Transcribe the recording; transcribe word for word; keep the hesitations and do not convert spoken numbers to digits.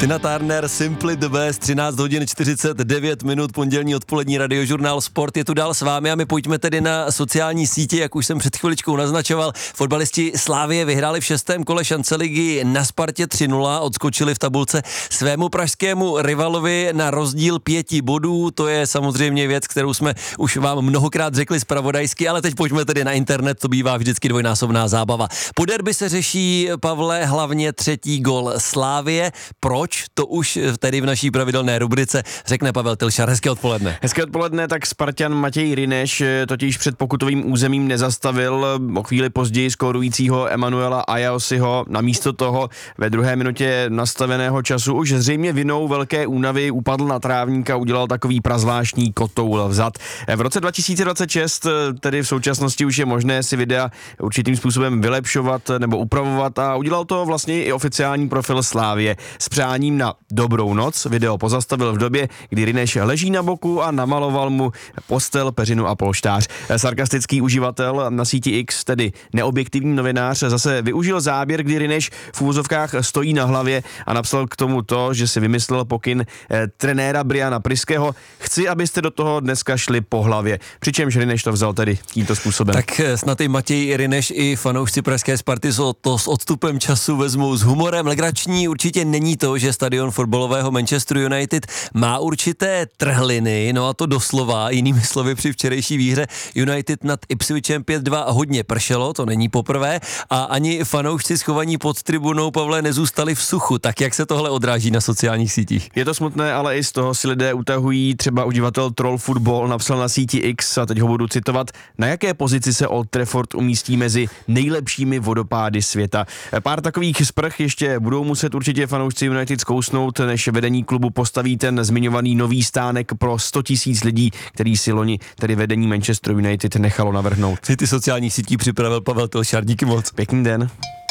Tina Turner, Simply the Best, třináct hodin čtyřicet devět minut, pondělní odpolední radiožurnál Sport je tu dál s vámi a my pojďme tedy na sociální sítě, jak už jsem před chviličkou naznačoval. Fotbalisti Slavie vyhráli v šestém kole šance ligy na Spartě tři nula, odskočili v tabulce svému pražskému rivalovi na rozdíl pěti bodů, to je samozřejmě věc, kterou jsme už vám mnohokrát řekli zpravodajsky, ale teď pojďme tedy na internet, to bývá vždycky dvojnásobná zábava. Po derby se řeší, Pavle, hlavně třetí gol Slavie. Proč? To už tedy v naší pravidelné rubrice řekne Pavel Tylšar. Hezké odpoledne. Hezké odpoledne, tak Spartan Matěj Rineš totiž před pokutovým územím nezastavil o chvíli později skórujícího Emanuela Ayosiho. Namísto toho ve druhé minutě nastaveného času už zřejmě vinou velké únavy upadl na trávník a udělal takový prazvláštní kotoul vzad. V roce dva tisíce dvacet šest, tedy v současnosti už je možné si videa určitým způsobem vylepšovat nebo upravovat a udělal to vlastně i oficiální profil Slavie s přáním na dobrou noc. Video pozastavil v době, kdy Rineš leží na boku a namaloval mu postel, peřinu a polštář. Sarkastický uživatel na síti X, tedy neobjektivní novinář, zase využil záběr, kdy Rineš v úvozovkách stojí na hlavě a napsal k tomu to, že si vymyslel pokyn eh, trenéra Briana Pryského. Chci, abyste do toho dneska šli po hlavě. Přičemž Rineš to vzal tedy tímto způsobem. Tak snad i Matěj Rineš i fanoušci pražské Sparty to s odstupem času vezmou s humorem. Legrační určitě není to, že stadion fotbalového Manchester United má určité trhliny, no a to doslova, jinými slovy při včerejší výhře United nad Ipswichem pět dva hodně pršelo, to není poprvé a ani fanoušci schovaní pod tribunou, Pavle, nezůstali v suchu, tak jak se tohle odráží na sociálních sítích? Je to smutné, ale i z toho si lidé utahují. Třeba uživatel Troll Football napsal na síti X, a teď ho budu citovat, na jaké pozici se Old Trafford umístí mezi nejlepšími vodopády světa. Pár takových sprch ještě budou muset určitě fanoušci United zkousnout, než vedení klubu postaví ten zmiňovaný nový stánek pro sto tisíc lidí, který si loni tedy vedení Manchester United nechalo navrhnout. Si ty sociální sítí připravil Pavel Tylšar, díky moc. Pěkný den.